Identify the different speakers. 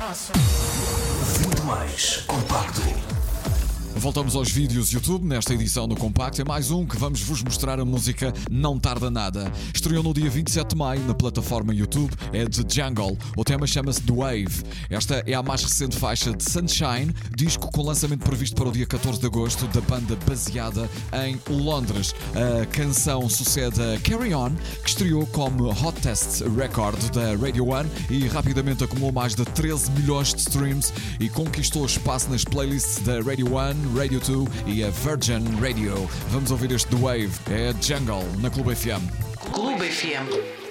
Speaker 1: Muito mais compacto.
Speaker 2: Voltamos aos vídeos YouTube nesta edição do Compacto. É mais um que vamos vos mostrar a música Não Tarda Nada. Estreou no dia 27 de maio na plataforma YouTube. É de Jungle. O tema chama-se The Wave. Esta é a mais recente faixa de Sunshine, disco com lançamento previsto para o dia 14 de agosto, da banda baseada em Londres. A canção sucede a Carry On, que estreou como Hot Test Record da Radio One e rapidamente acumulou mais de 13 milhões de streams e conquistou espaço nas playlists da Radio One, Radio 2 e a Virgin Radio. Vamos ouvir este The Wave. É Jungle na Clube FM.
Speaker 3: Clube FM.